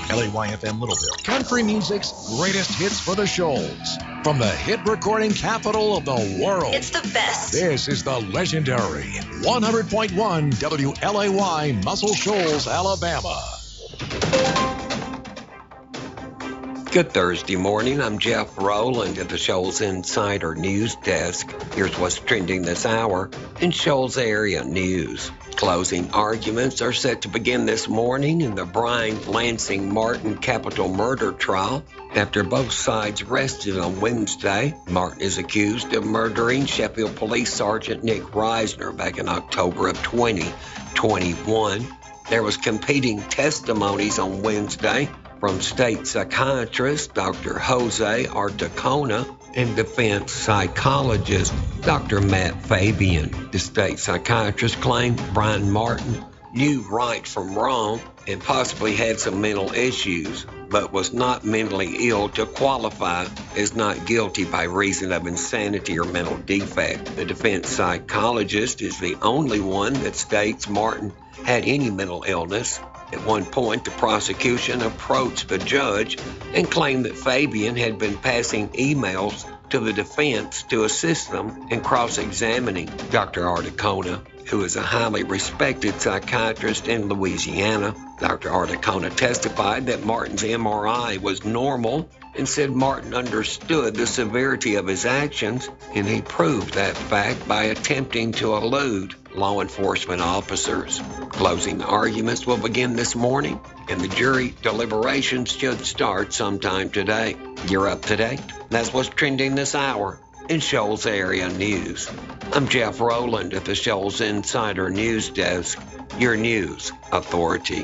LAYFM Littleville, country music's greatest hits for the Shoals. From the hit recording capital of the world. It's the best. This is the legendary 100.1 WLAY Muscle Shoals, Alabama. Good Thursday morning. I'm Jeff Rowland at the Shoals Insider News Desk. Here's what's trending this hour in Shoals area news. Closing arguments are set to begin this morning in the Brian Lansing Martin capital murder trial. After both sides rested on Wednesday, Martin is accused of murdering Sheffield Police Sergeant Nick Reisner back in October of 2021. There was competing testimonies on Wednesday from state psychiatrist Dr. Jose Artacona and defense psychologist Dr. Matt Fabian. The state psychiatrist claimed Brian Martin knew right from wrong and possibly had some mental issues, but was not mentally ill to qualify as not guilty by reason of insanity or mental defect. The defense psychologist is the only one that states Martin had any mental illness. At one point, the prosecution approached the judge and claimed that Fabian had been passing emails to the defense to assist them in cross-examining Dr. Artacona, who is a highly respected psychiatrist in Louisiana. Dr. Artacona testified that Martin's MRI was normal and said Martin understood the severity of his actions, and he proved that fact by attempting to elude law enforcement officers. Closing arguments will begin this morning, and the jury deliberations should start sometime today. You're up to date. That's what's trending this hour in Shoals area news. I'm Jeff Rowland at the Shoals Insider News Desk, your news authority.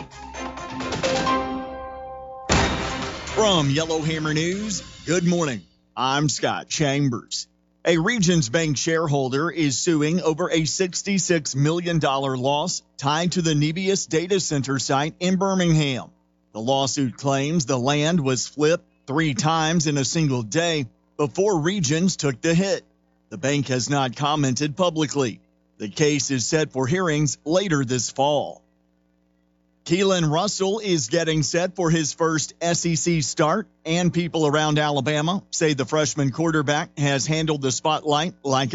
From Yellowhammer News, good morning. I'm Scott Chambers. A Regions Bank shareholder is suing over a $66 million loss tied to the Nebius data center site in Birmingham. The lawsuit claims the land was flipped 3 times in a single day before Regions took the hit. The bank has not commented publicly. The case is set for hearings later this fall. Keelan Russell is getting set for his first SEC start, and people around Alabama say the freshman quarterback has handled the spotlight like